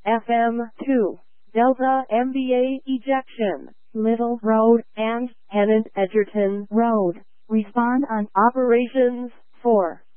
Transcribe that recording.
FM 2, Delta MBA ejection, Little Road, and Hennant Edgerton Road. Respond on operations 4.